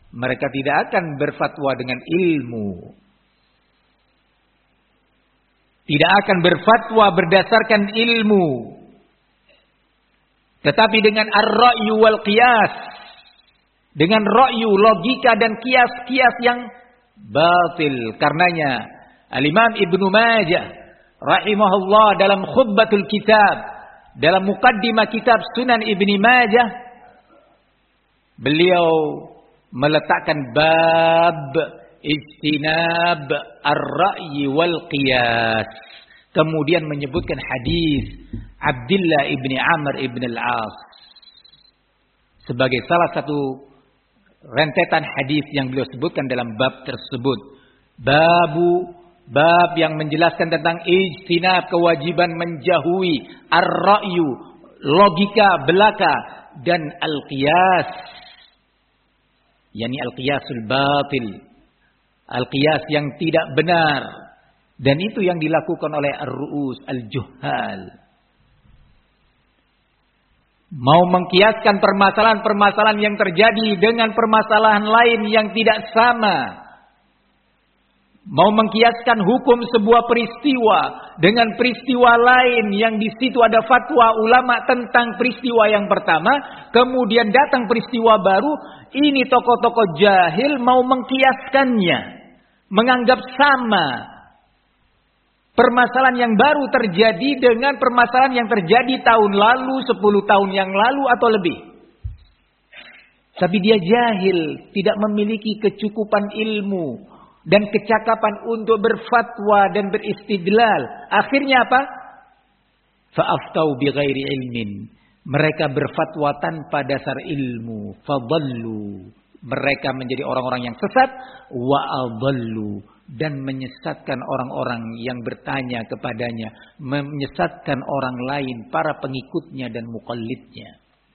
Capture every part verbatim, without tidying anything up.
Mereka tidak akan berfatwa dengan ilmu. Tidak akan berfatwa berdasarkan ilmu. Tetapi dengan ar-ra'yu wal qiyas. Dengan ra'yu, logika dan kias-kias yang batil. Karenanya Al-Imam Ibnu Majah rahimahullah dalam khutbatul kitab, dalam muqaddimah kitab Sunan Ibni Majah, beliau meletakkan bab ijtinab ar-ra'yi wal qiyas. Kemudian menyebutkan hadis Abdullah ibni Amr ibn al-As sebagai salah satu rentetan hadis yang beliau sebutkan dalam bab tersebut. Babu, bab yang menjelaskan tentang ijtinab, kewajiban menjauhi ar-ra'yu, logika belaka, dan al-qiyas, yakni al-qiyasul batil, al-qiyas yang tidak benar, dan itu yang dilakukan oleh ar-ru'us al-juhal. Mau mengkiaskan permasalahan-permasalahan yang terjadi dengan permasalahan lain yang tidak sama. Mau mengkiaskan hukum sebuah peristiwa dengan peristiwa lain yang di situ ada fatwa ulama tentang peristiwa yang pertama, kemudian datang peristiwa baru, ini tokoh-tokoh jahil mau mengkiaskannya, menganggap sama permasalahan yang baru terjadi dengan permasalahan yang terjadi tahun lalu, sepuluh tahun yang lalu atau lebih. Tapi dia jahil, tidak memiliki kecukupan ilmu dan kecakapan untuk berfatwa dan beristidlal. Akhirnya apa? Fa'aftau bighairi ilmin. Mereka berfatwa tanpa dasar ilmu. Fadallu. Mereka menjadi orang-orang yang sesat. Wa adallu. Dan menyesatkan orang-orang yang bertanya kepadanya. Menyesatkan orang lain, para pengikutnya dan muqallidnya.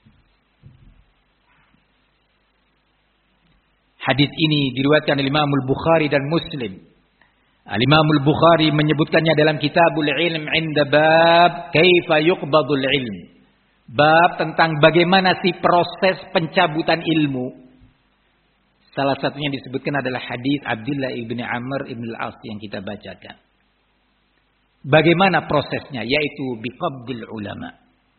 Hadis ini diriwayatkan oleh Imam Al-Bukhari dan Muslim. Al-Imam Al-Bukhari menyebutkannya dalam Kitabul Ilm 'inda bab kaifa yuqbadul ilm. Bab tentang bagaimana sih proses pencabutan ilmu. Salah satunya disebutkan adalah hadis Abdullah ibni Amr ibn al-As yang kita bacakan. Bagaimana prosesnya? Yaitu biqabdil ulama.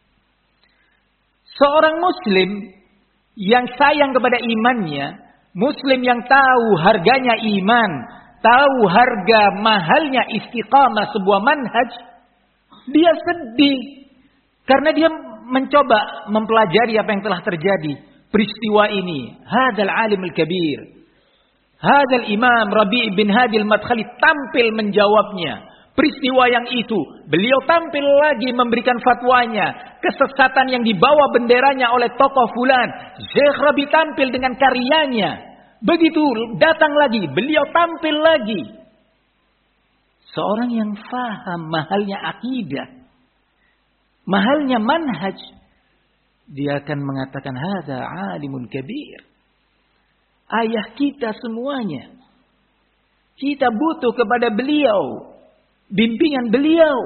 Seorang muslim yang sayang kepada imannya, muslim yang tahu harganya iman, tahu harga mahalnya istiqamah sebuah manhaj, dia sedih karena dia mencoba mempelajari apa yang telah terjadi. Peristiwa ini, hadal alim al-kabir, hadal imam Rabi' bin Hadi al-Madkhali tampil menjawabnya. Peristiwa yang itu, beliau tampil lagi memberikan fatwanya. Kesesatan yang dibawa benderanya oleh tokoh fulan, Syekh Rabi' tampil dengan karyanya. Begitu datang lagi, beliau tampil lagi. Seorang yang faham mahalnya akidah, mahalnya manhaj, dia akan mengatakan hadza alimun kabir. Ayah kita semuanya. Kita butuh kepada beliau, bimbingan beliau,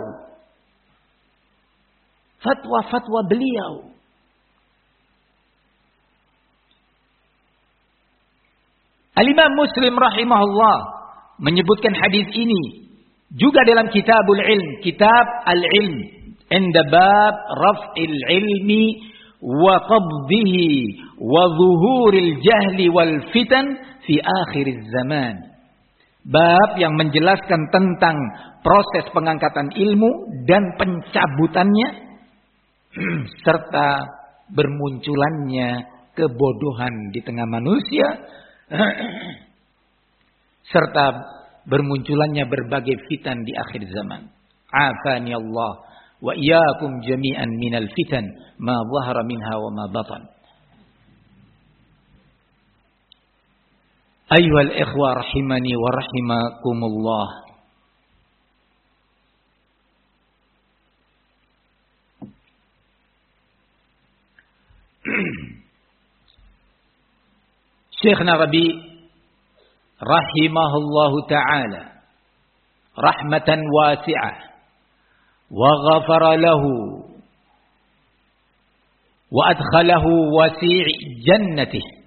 fatwa-fatwa beliau. Al-Imam Muslim rahimahullah menyebutkan hadis ini juga dalam Kitabul Ilm, Kitab Al-Ilm, inda bab raf'il ilmi wa qabdihi wa zuhuril jahli wal fitan fi akhiriz zaman. Bab yang menjelaskan tentang proses pengangkatan ilmu dan pencabutannya serta bermunculannya kebodohan di tengah manusia serta bermunculannya berbagai fitan di akhir zaman. Afani Allah wa iyyakum jami'an minal fitan ma zahara minha wa ma batan. Ayyuhal ikhwa rahimani wa rahimakumullah. Syekhna Rabi' rahimahullahu ta'ala rahmatan wasi'ah وغفر له وأدخله وسيع جنته